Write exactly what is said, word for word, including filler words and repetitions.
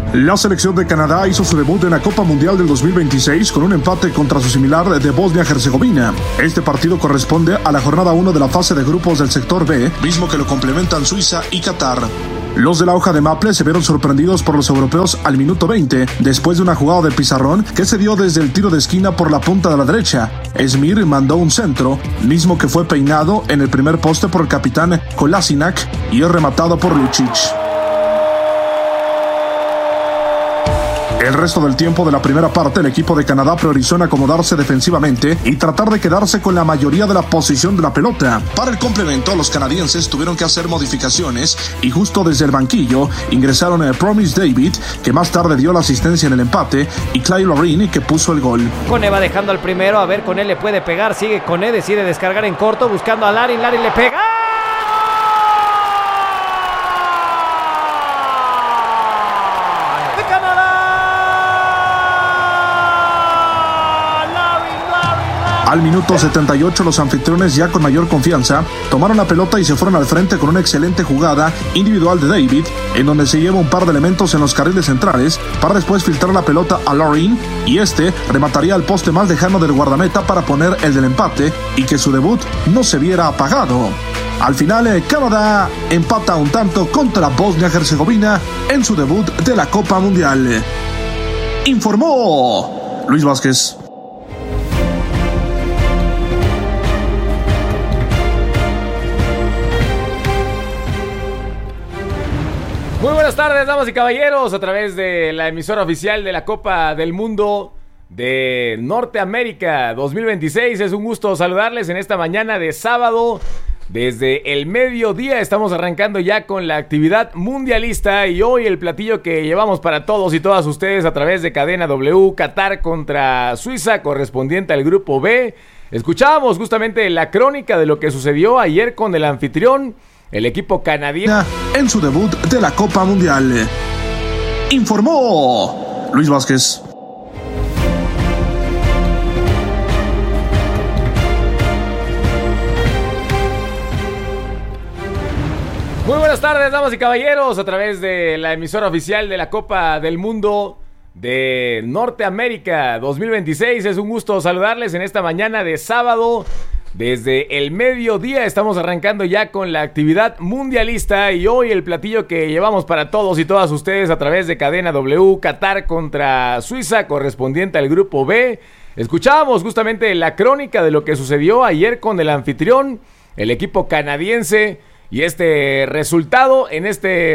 La selección de Canadá hizo su debut en la Copa Mundial del dos mil veintiséis con un empate contra su similar de Bosnia-Herzegovina. Este partido corresponde a la jornada uno de la fase de grupos del sector B, mismo que lo complementan Suiza y Qatar. Los de la hoja de Maple se vieron sorprendidos por los europeos al minuto veinte, después de una jugada de pizarrón que se dio desde el tiro de esquina por la punta de la derecha. Smir mandó un centro, mismo que fue peinado en el primer poste por el capitán Kolasinac y es rematado por Lucic. El resto del tiempo de la primera parte, el equipo de Canadá priorizó en acomodarse defensivamente y tratar de quedarse con la mayoría de la posición de la pelota. Para el complemento, los canadienses tuvieron que hacer modificaciones y justo desde el banquillo ingresaron a Promise David, que más tarde dio la asistencia en el empate, y Clyde Larin, que puso el gol. Cone va dejando al primero, a ver, Cone le puede pegar, sigue Cone, decide descargar en corto, buscando a Larin, Larin le pega. Al minuto setenta y ocho, los anfitriones, ya con mayor confianza, tomaron la pelota y se fueron al frente con una excelente jugada individual de David, en donde se lleva un par de elementos en los carriles centrales para después filtrar la pelota a Larin, y este remataría al poste más lejano del guardameta para poner el del empate y que su debut no se viera apagado. Al final, Canadá empata un tanto contra Bosnia-Herzegovina en su debut de la Copa Mundial. Informó Luis Vázquez. Muy buenas tardes, damas y caballeros, a través de la emisora oficial de la Copa del Mundo de Norteamérica dos mil veintiséis. Es un gusto saludarles en esta mañana de sábado. Desde el mediodía estamos arrancando ya con la actividad mundialista y hoy el platillo que llevamos para todos y todas ustedes a través de Cadena W, Qatar contra Suiza, correspondiente al grupo B. Escuchábamos justamente la crónica de lo que sucedió ayer con el anfitrión, el equipo canadiense, en su debut de la Copa Mundial. Informó Luis Vázquez. Muy buenas tardes, damas y caballeros, a través de la emisora oficial de la Copa del Mundo de Norteamérica dos mil veintiséis. Es un gusto saludarles en esta mañana de sábado. Desde el mediodía estamos arrancando ya con la actividad mundialista y hoy el platillo que llevamos para todos y todas ustedes a través de Cadena W, Qatar contra Suiza, correspondiente al grupo B. Escuchábamos justamente la crónica de lo que sucedió ayer con el anfitrión, el equipo canadiense, y este resultado en este